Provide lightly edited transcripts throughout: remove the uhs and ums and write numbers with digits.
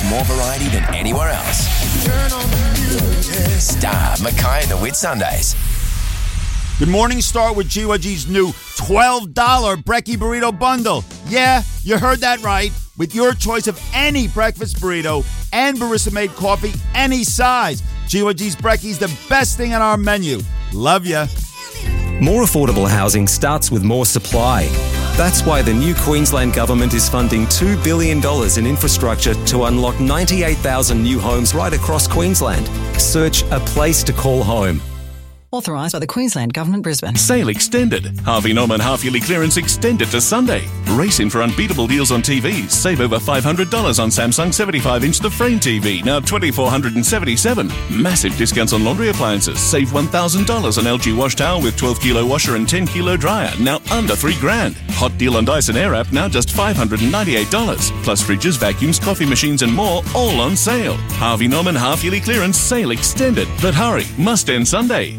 more variety than anywhere else. Turn on the music. Star, Mackay and the Whitsundays. Good morning, start with GYG's new $12 Brekkie Burrito Bundle. Yeah, you heard that right. With your choice of any breakfast burrito and barista-made coffee, any size. GYG's Brekkie's the best thing on our menu. Love ya. More affordable housing starts with more supply. That's why the new Queensland Government is funding $2 billion in infrastructure to unlock 98,000 new homes right across Queensland. Search A Place to Call Home. Authorised by the Queensland Government, Brisbane. Sale extended. Harvey Norman half-yearly clearance extended to Sunday. Race in for unbeatable deals on TVs. Save over $500 on Samsung 75-inch The Frame TV, now $2,477. Massive discounts on laundry appliances. Save $1,000 on LG wash towel with 12-kilo washer and 10-kilo dryer, now under $3,000. Hot deal on Dyson Airwrap, now just $598. Plus fridges, vacuums, coffee machines and more, all on sale. Harvey Norman half-yearly clearance sale extended. But hurry, must end Sunday.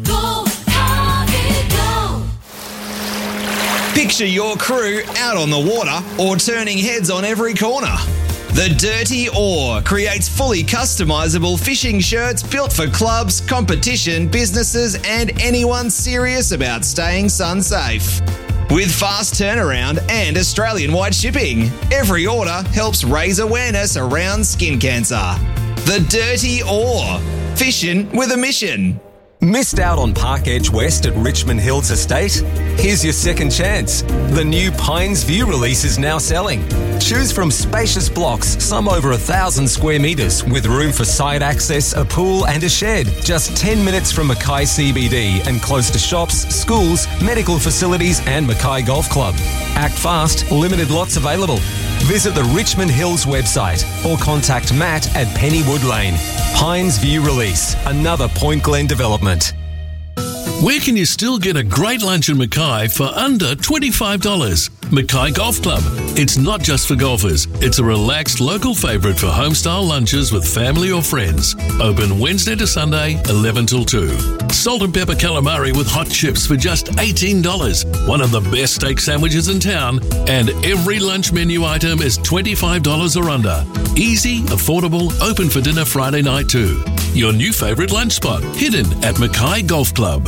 Picture your crew out on the water or turning heads on every corner. The Dirty Oar creates fully customisable fishing shirts built for clubs, competition, businesses and anyone serious about staying sun safe. With fast turnaround and Australian-wide shipping, every order helps raise awareness around skin cancer. The Dirty Oar. Fishing with a mission. Missed out on Park Edge West at Richmond Hills Estate? Here's your second chance. The new Pines View release is now selling. Choose from spacious blocks, some over 1,000 square metres, with room for side access, a pool and a shed. Just 10 minutes from Mackay CBD and close to shops, schools, medical facilities and Mackay Golf Club. Act fast, limited lots available. Visit the Richmond Hills website or contact Matt at Pennywood Lane. Pines View Release, another Point Glen development. Where can you still get a great lunch in Mackay for under $25? Mackay Golf Club. It's not just for golfers. It's a relaxed local favourite for home-style lunches with family or friends. Open Wednesday to Sunday, 11 till 2. Salt and pepper calamari with hot chips for just $18. One of the best steak sandwiches in town. And every lunch menu item is $25 or under. Easy, affordable, open for dinner Friday night too. Your new favourite lunch spot, hidden at Mackay Golf Club.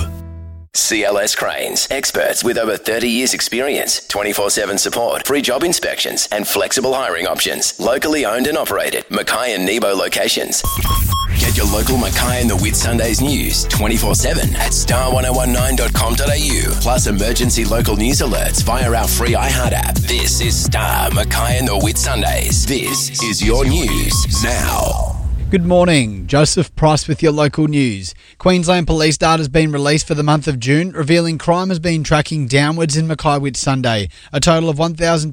CLS Cranes, experts with over 30 years experience, 24/7 support, free job inspections and flexible hiring options. Locally owned and operated, Mackay and Nebo locations. Get your local Mackay and the Whitsundays news 24/7 at star1019.com.au. Plus emergency local news alerts via our free iHeart app. This is Star, Mackay and the Whitsundays. This is your news now. Good morning, Joseph Price with your local news. Queensland Police data has been released for the month of June, revealing crime has been tracking downwards in Mackay Whitsunday. A total of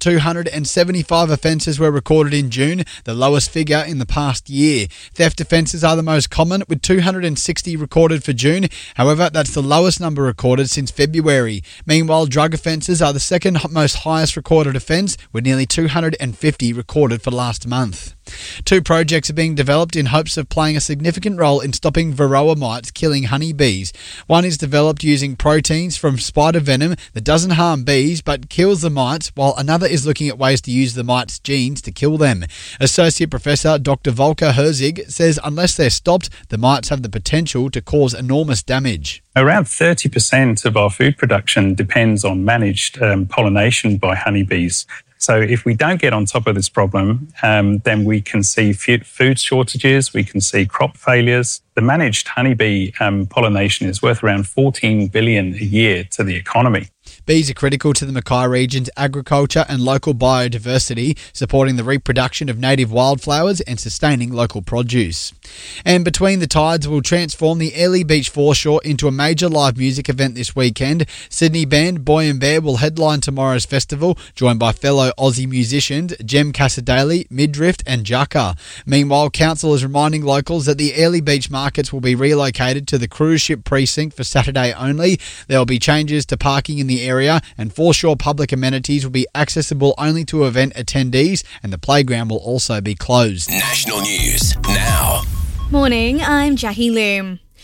1,275 offences were recorded in June, the lowest figure in the past year. Theft offences are the most common, with 260 recorded for June. However, that's the lowest number recorded since February. Meanwhile, drug offences are the second most highest recorded offence, with nearly 250 recorded for last month. Two projects are being developed in hopes of playing a significant role in stopping varroa mites killing honeybees. One is developed using proteins from spider venom that doesn't harm bees but kills the mites, while another is looking at ways to use the mites' genes to kill them. Associate Professor Dr. Volker Herzig says unless they're stopped, the mites have the potential to cause enormous damage. Around 30% of our food production depends on managed pollination by honeybees. So if we don't get on top of this problem, then we can see food shortages, we can see crop failures. The managed honeybee pollination is worth around $14 billion a year to the economy. Bees are critical to the Mackay region's agriculture and local biodiversity, supporting the reproduction of native wildflowers and sustaining local produce. And Between the Tides will transform the Airlie Beach foreshore into a major live music event this weekend. Sydney band Boy and Bear will headline tomorrow's festival, joined by fellow Aussie musicians Jem Casadale, Midrift and Jaka. Meanwhile, council is reminding locals that the Airlie Beach markets will be relocated to the cruise ship precinct for Saturday only. There will be changes to parking in the area, and foreshore public amenities will be accessible only to event attendees, and the playground will also be closed. National news now. Morning, I'm Jackie Loom.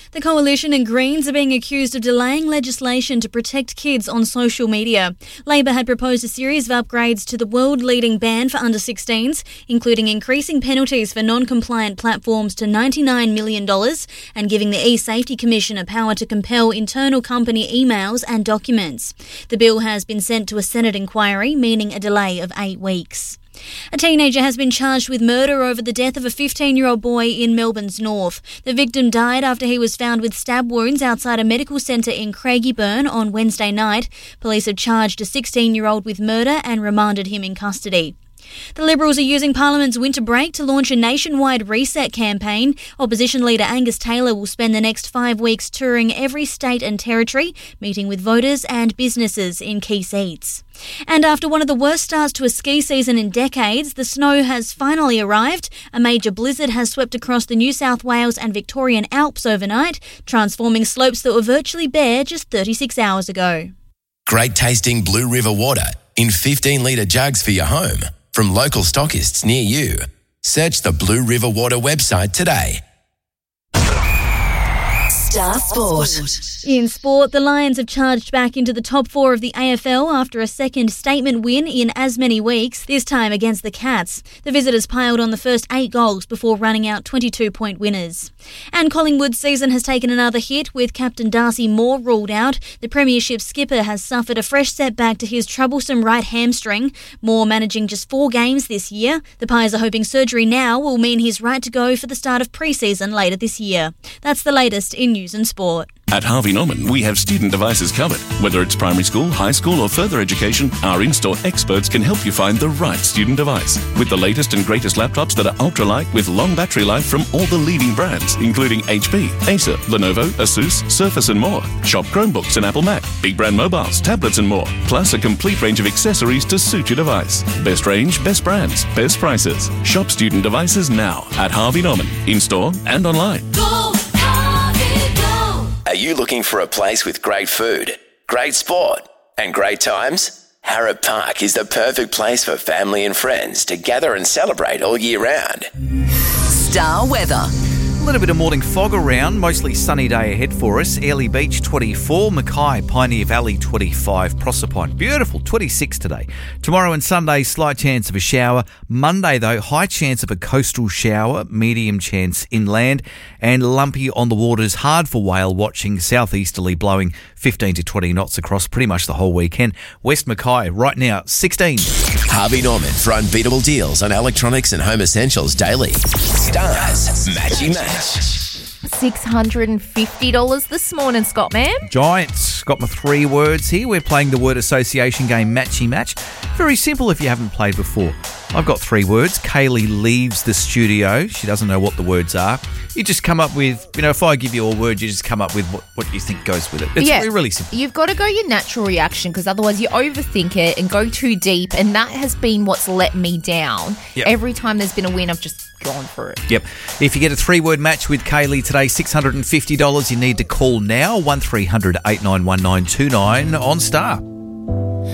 The Coalition and Greens are being accused of delaying legislation to protect kids on social media. Labor had proposed a series of upgrades to the world-leading ban for under-16s, including increasing penalties for non-compliant platforms to $99 million and giving the E-Safety Commission a power to compel internal company emails and documents. The bill has been sent to a Senate inquiry, meaning a delay of 8 weeks. A teenager has been charged with murder over the death of a 15-year-old boy in Melbourne's north. The victim died after he was found with stab wounds outside a medical centre in Craigieburn on Wednesday night. Police have charged a 16-year-old with murder and remanded him in custody. The Liberals are using Parliament's winter break to launch a nationwide reset campaign. Opposition leader Angus Taylor will spend the next 5 weeks touring every state and territory, meeting with voters and businesses in key seats. And after one of the worst starts to a ski season in decades, the snow has finally arrived. A major blizzard has swept across the New South Wales and Victorian Alps overnight, transforming slopes that were virtually bare just 36 hours ago. Great tasting Blue River water in 15-litre jugs for your home from local stockists near you. Search the Blue River Water website today. Star Sport. In sport, the Lions have charged back into the top 4 of the AFL after a second statement win in as many weeks, this time against the Cats. The visitors piled on the first 8 goals before running out 22-point winners. And Collingwood's season has taken another hit with captain Darcy Moore ruled out. The premiership skipper has suffered a fresh setback to his troublesome right hamstring. Moore managing just 4 games this year. The Pies are hoping surgery now will mean he's right to go for the start of pre-season later this year. That's the latest in news and sport. At Harvey Norman, we have student devices covered. Whether it's primary school, high school or further education, our in-store experts can help you find the right student device. With the latest and greatest laptops that are ultra-light with long battery life from all the leading brands, including HP, Acer, Lenovo, Asus, Surface and more. Shop Chromebooks and Apple Mac, big brand mobiles, tablets and more. Plus a complete range of accessories to suit your device. Best range, best brands, best prices. Shop student devices now at Harvey Norman, in-store and online. Go, Harvey, go! Are you looking for a place with great food, great sport and great times? Harrop Park is the perfect place for family and friends to gather and celebrate all year round. Star weather. A little bit of morning fog around, mostly sunny day ahead for us. Airlie Beach 24, Mackay, Pioneer Valley 25, Proserpine beautiful 26 today. Tomorrow and Sunday, slight chance of a shower. Monday though, high chance of a coastal shower, medium chance inland, and lumpy on the waters, hard for whale watching, southeasterly blowing 15 to 20 knots across pretty much the whole weekend. West Mackay right now 16. Harvey Norman for unbeatable deals on electronics and home essentials daily. Stars Matchy Match. $650 this morning, Scott, man. Giants. Got my 3 words here. We're playing the word association game Matchy Match. Very simple if you haven't played before. I've got 3 words. Kaylee leaves the studio. She doesn't know what the words are. You just come up with, if I give you a word, you just come up with what you think goes with it. It's really simple. You've got to go your natural reaction because otherwise you overthink it and go too deep, and that has been what's let me down. Yep. Every time there's been a win, I've just gone for it. Yep. If you get a 3-word match with Kaylee today, $650, you need to call now, 1300 891929 on Star.